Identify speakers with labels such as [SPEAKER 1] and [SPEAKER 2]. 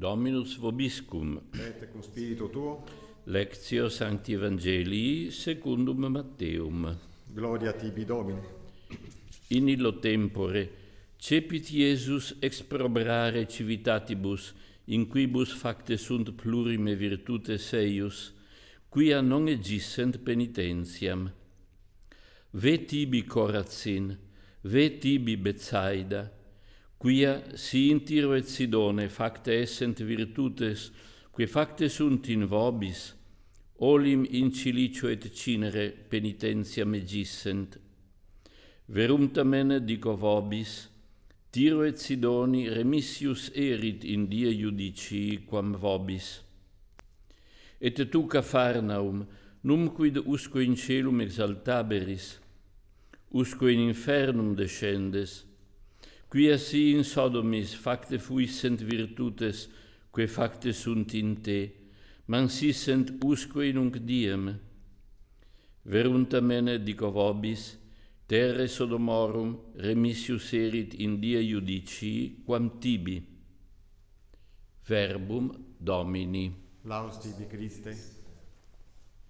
[SPEAKER 1] Dominus vobiscum.
[SPEAKER 2] Et cum spiritu tuo.
[SPEAKER 1] Lectio Sancti Evangelii secundum Matteum.
[SPEAKER 2] Gloria tibi, Domine.
[SPEAKER 1] In illo tempore cepit Iesus exprobrare civitatibus, in quibus facte sunt plurime virtutes eius, quia non egissent penitentiam. Ve tibi Corazin, ve tibi Betsaida, quia si in Tiro et Sidone facte essent virtutes, que facte sunt in vobis, olim in cilicio et cinere penitentiam egissent. Verum tamen dico vobis, Tiro et Sidoni remissius erit in die judicii quam vobis. Et tu, Capharnaum, numquid usque in celum exaltaberis, usque in infernum descendes, quia si in Sodomis facte fuissent virtutes, que facte sunt in te, mansissent usque in unc diem. Verum tamen dico vobis, terre Sodomorum remissius erit in die judicii quam tibi. Verbum Domini.
[SPEAKER 2] Laus tibi, Christe.